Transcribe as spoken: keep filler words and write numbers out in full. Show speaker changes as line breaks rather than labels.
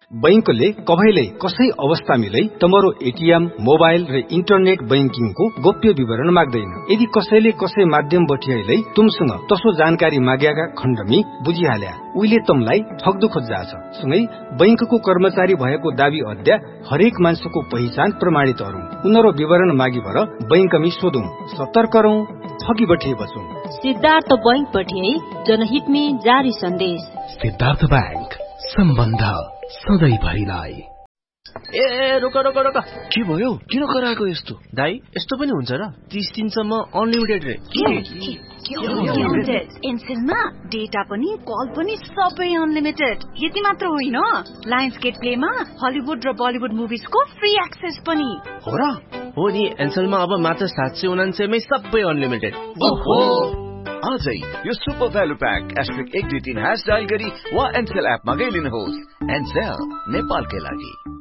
बैंकले कभैले कसै अवस्था मिलै तमरो एटीएम मोबाइल र इन्टरनेट बैंकिङको गोप्य विवरण माग्दैन। यदि कसैले कसै माध्यम बठियाइलै तुमसँग तसो जानकारी माग्याका खण्डमी बुझिहाल्या उहिले तमलाई ठग्दु खोज्जा छ। सँगै बैंकको कर्मचारी भएको दावी अद्या हरेक मान्छेको पहिचान प्रमाणित गरौं। उनीहरु विवरण मागी भर बैंकमी सोधौं। सतर्क रहौं, ठगी बठिए बचौं।
सिद्धार्थ बैंक बठिए जनहितमी जारी सन्देश।
सिद्धार्थ बैंक, सम्बन्ध सधैँ भरिलाई।
ए रोक रोक रोक,
के भयो? किन कराएको यस्तो?
दाइ यस्तो पनि हुन्छ र? तीस दिनसम्म अनलिमिटेड रे।
एनसेलमा डेटा पनि कल पनि सबै अनलिमिटेड। यति मात्र होइन, लायन्स गेट प्लेमा हलिउड र बलिउड मुभिजको फ्री एक्सेस पनि
हो र?
हो नि, एनसेलमा अब मात्र सात सय उनान्सयमै सबै अनलिमिटेड।
ओहो, आजै यो सुपर भ्यालु प्याक एस्ट्रिक एक दुई तीन ह्यास डायल गरी वा एनसेल एपमा गइलिनुहोस्। एनसेल नेपालकै लागि।